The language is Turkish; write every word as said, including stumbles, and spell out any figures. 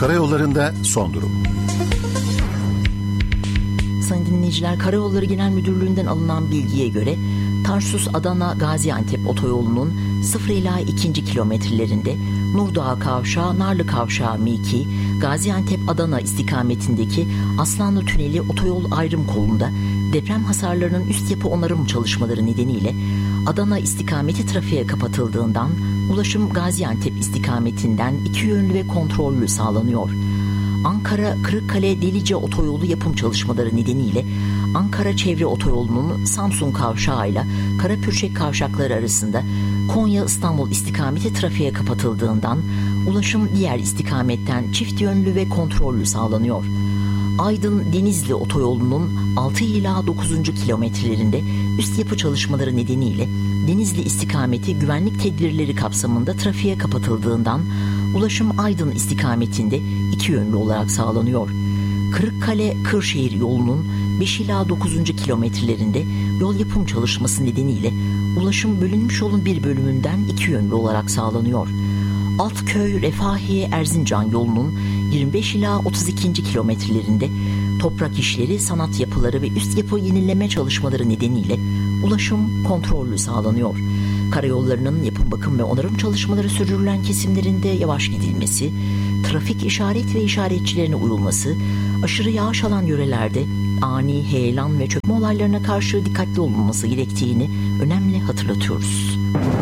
Karayollarında son durum. Sayın dinleyiciler, Karayolları Genel Müdürlüğü'nden alınan bilgiye göre Tarsus-Adana-Gaziantep otoyolunun sıfır ila ikinci kilometrelerinde Nurdağı Kavşağı, Narlı Kavşağı mevki, Gaziantep-Adana istikametindeki Aslanlı Tüneli otoyol ayrım kolunda deprem hasarlarının üst yapı onarım çalışmaları nedeniyle Adana istikameti trafiğe kapatıldığından ulaşım Gaziantep istikametinden iki yönlü ve kontrollü sağlanıyor. Ankara-Kırıkkale-Delice otoyolu yapım çalışmaları nedeniyle Ankara Çevre Otoyolu'nun Samsun Kavşağı ile Karapürçek Kavşakları arasında Konya-İstanbul istikameti trafiğe kapatıldığından ulaşım diğer istikametten çift yönlü ve kontrollü sağlanıyor. Aydın-Denizli otoyolunun altı ila dokuzuncu kilometrelerinde üst yapı çalışmaları nedeniyle Denizli istikameti güvenlik tedbirleri kapsamında trafiğe kapatıldığından ulaşım Aydın istikametinde iki yönlü olarak sağlanıyor. Kırıkkale-Kırşehir yolunun beş ila dokuzuncu kilometrelerinde yol yapım çalışması nedeniyle ulaşım bölünmüş yolun bir bölümünden iki yönlü olarak sağlanıyor. Altköy-Refahiye-Erzincan yolunun yirmi beş ila otuz ikinci kilometrelerinde toprak işleri, sanat yapıları ve üst yapı yenileme çalışmaları nedeniyle ulaşım kontrollü sağlanıyor. Karayollarının yapım, bakım ve onarım çalışmaları sürdürülen kesimlerinde yavaş gidilmesi, trafik işaret ve işaretçilerine uyulması, aşırı yağış alan yörelerde ani heyelan ve çökme olaylarına karşı dikkatli olunması gerektiğini önemli hatırlatıyoruz.